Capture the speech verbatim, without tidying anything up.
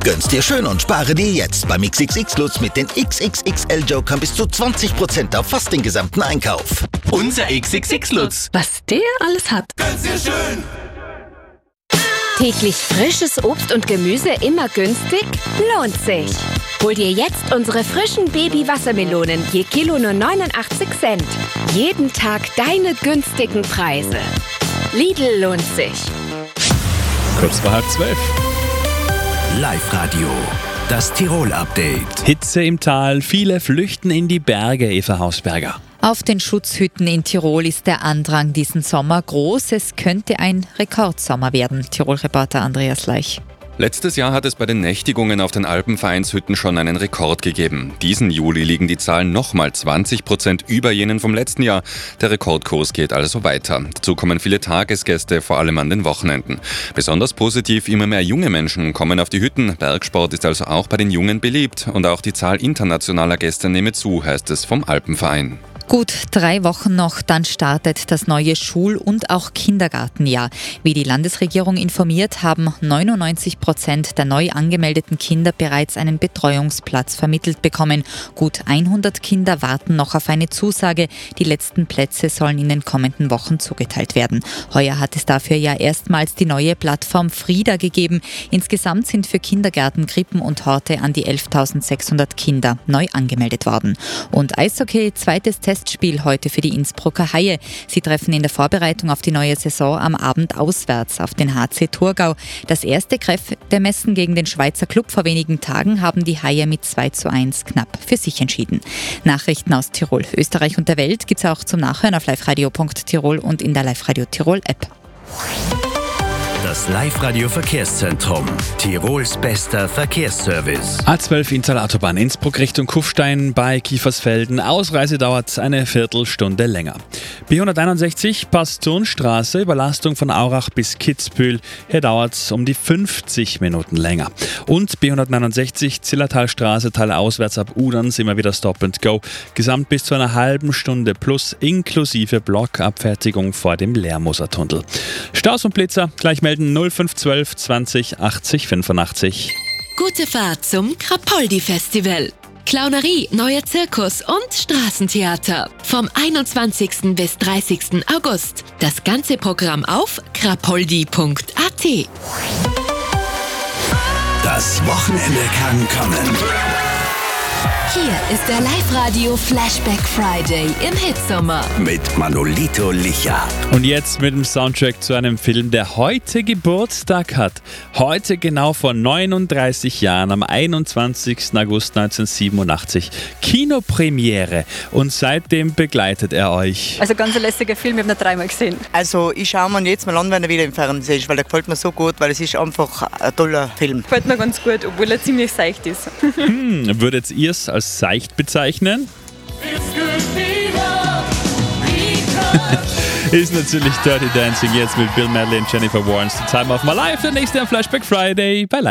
Gönn's dir schön und spare dir jetzt beim X X X-Lutz mit den X X X L-Jokern bis zu zwanzig Prozent auf fast den gesamten Einkauf. Unser X X X-Lutz. Was der alles hat. Gönn's dir schön. Täglich frisches Obst und Gemüse immer günstig? Lohnt sich. Hol dir jetzt unsere frischen Baby-Wassermelonen, je Kilo nur neunundachtzig Cent. Jeden Tag deine günstigen Preise. Lidl lohnt sich. Kurz vor halb zwölf. Live-Radio, das Tirol-Update. Hitze im Tal, viele flüchten in die Berge, Eva Hausberger. Auf den Schutzhütten in Tirol ist der Andrang diesen Sommer groß. Es könnte ein Rekordsommer werden. Tirol-Reporter Andreas Leich. Letztes Jahr hat es bei den Nächtigungen auf den Alpenvereinshütten schon einen Rekord gegeben. Diesen Juli liegen die Zahlen nochmal zwanzig Prozent über jenen vom letzten Jahr. Der Rekordkurs geht also weiter. Dazu kommen viele Tagesgäste, vor allem an den Wochenenden. Besonders positiv, immer mehr junge Menschen kommen auf die Hütten. Bergsport ist also auch bei den Jungen beliebt. Und auch die Zahl internationaler Gäste nehme zu, heißt es vom Alpenverein. Gut drei Wochen noch, dann startet das neue Schul- und auch Kindergartenjahr. Wie die Landesregierung informiert, haben neunundneunzig Prozent der neu angemeldeten Kinder bereits einen Betreuungsplatz vermittelt bekommen. Gut hundert Kinder warten noch auf eine Zusage. Die letzten Plätze sollen in den kommenden Wochen zugeteilt werden. Heuer hat es dafür ja erstmals die neue Plattform Frida gegeben. Insgesamt sind für Kindergärten, Krippen und Horte an die elftausendsechshundert Kinder neu angemeldet worden. Und Eishockey, zweites Testspiel heute für die Innsbrucker Haie. Sie treffen in der Vorbereitung auf die neue Saison am Abend auswärts auf den H C Thurgau. Das erste Kräftemessen gegen den Schweizer Club vor wenigen Tagen haben die Haie mit zwei zu eins knapp für sich entschieden. Nachrichten aus Tirol, Österreich und der Welt gibt's auch zum Nachhören auf liveradio punkt tirol und in der Live-Radio Tirol App. Das Live-Radio-Verkehrszentrum. Tirols bester Verkehrsservice. A zwölf Inntal-Autobahn Innsbruck Richtung Kufstein bei Kiefersfelden. Ausreise dauert eine Viertelstunde länger. B hunderteinundsechzig Passturnstraße, Überlastung von Aurach bis Kitzbühel. Hier dauert es um die fünfzig Minuten länger. Und B hundertneunundsechzig Zillertalstraße, Tal auswärts ab Udern, immer wieder Stop and Go. Gesamt bis zu einer halben Stunde plus inklusive Blockabfertigung vor dem Lehrmosertunnel. Staus und Blitzer gleich melden null fünf zwölf zwanzig achtzig fünfundachtzig. Gute Fahrt zum Krapoldi-Festival. Clownerie, neuer Zirkus und Straßentheater. Vom einundzwanzigsten bis dreißigsten August. Das ganze Programm auf krapoldi punkt a t. Das Wochenende kann kommen. Hier ist der Live-Radio Flashback Friday im Hitsommer. Mit Manolito Licha. Und jetzt mit dem Soundtrack zu einem Film, der heute Geburtstag hat. Heute genau vor neununddreißig Jahren, am einundzwanzigsten August neunzehnhundertsiebenundachtzig. Kinopremiere. Und seitdem begleitet er euch. Also ganz ein lässiger Film, ich habe ihn dreimal gesehen. Also ich schaue mir jetzt mal an, wenn er wieder im Fernsehen ist, weil der gefällt mir so gut, weil es ist einfach ein toller Film. Gefällt mir ganz gut, obwohl er ziemlich seicht ist. Hm, würdet ihr es als seicht bezeichnen? Ist natürlich Dirty Dancing jetzt mit Bill Medley und Jennifer Warnes. The Time of My Life, der nächste am Flashback Friday bei Live.